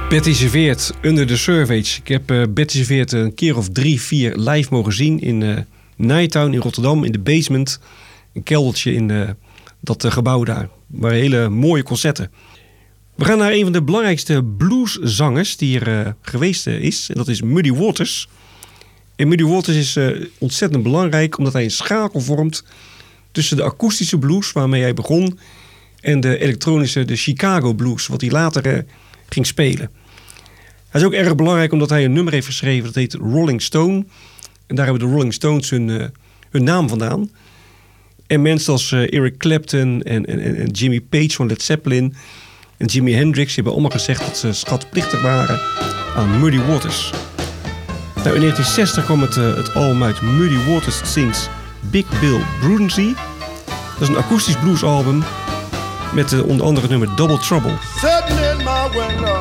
Betty Serveert, Under the Surface. Ik heb Betty Serveert een keer of 3-4 live mogen zien in Nighttown in Rotterdam, in de basement. Een keldertje in dat gebouw daar. Maar hele mooie concerten. We gaan naar een van de belangrijkste blueszangers die er geweest is. En dat is Muddy Waters. En Muddy Waters is ontzettend belangrijk omdat hij een schakel vormt tussen de akoestische blues waarmee hij begon en de elektronische, de Chicago blues, wat hij later ging spelen. Hij is ook erg belangrijk omdat hij een nummer heeft geschreven dat heet Rolling Stone. En daar hebben de Rolling Stones hun naam vandaan. En mensen als Eric Clapton en Jimmy Page van Led Zeppelin en Jimi Hendrix hebben allemaal gezegd dat ze schatplichtig waren aan Muddy Waters. Nou, in 1960 kwam het album uit Muddy Waters Sings Big Bill Brudency. Dat is een akoestisch bluesalbum met onder andere het nummer Double Trouble. Sitting in my window,